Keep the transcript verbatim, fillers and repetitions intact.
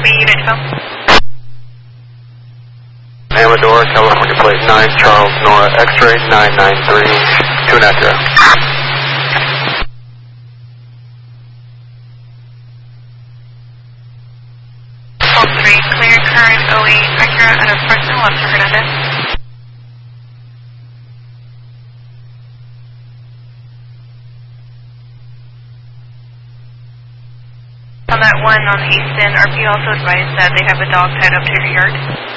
unit to go. Amador, California plate nine, Charles Nora, X-ray nine nine three, two nine zero. Hold three, clear current oh eight, Acura out of Fresno, left to Hernandez. On that one on Easton, R P also advised that they have a dog tied up to your yard.